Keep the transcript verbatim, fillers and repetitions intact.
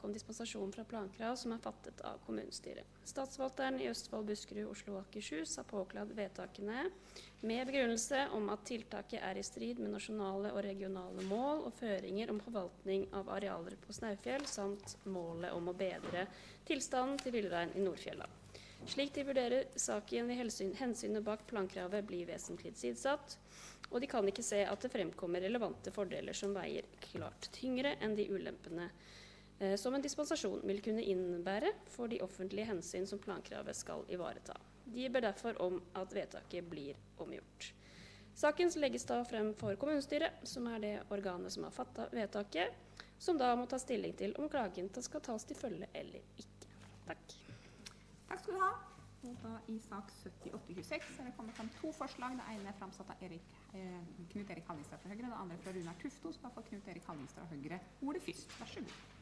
om dispensasjon fra plankrav som er fattet av kommunestyret. Statsforvalteren i Østfold, Buskerud, Oslo og Akershus har påklagd vedtakene med begrunnelse om at tiltaket er i strid med nasjonale og regionale mål og føringer om forvaltning av arealer på Snaufjell, samt målet om å bedre tilstanden til villrein i Nordfjella. Slik de vurderer saken vil hensyn, hensynet bak plankravet bli vesentlig tilsidesatt, og de kan ikke se at det fremkommer relevante fordeler som veier klart tyngre enn de ulempene eh, som en dispensasjon vil kunne innebære for de offentlige hensyn som plankravet skal ivareta. De ber derfor om at vedtaket blir omgjort. Saken legges da frem for kommunestyret, som er det organet som har fattet vedtaket, som da må ta stilling til om klagen skal tas til følge eller ikke. Takk. Takk skal du ha. Og da i sak syttiåtte tjueseks er det kommet frem to forslag. Det ene er fremsatt av Erik, eh, Knut Erik Hallingstad fra Høyre, det andre fra Runar Tufto, som har fått Knut Erik Hallingstad fra Høyre ordet først. Vær så god.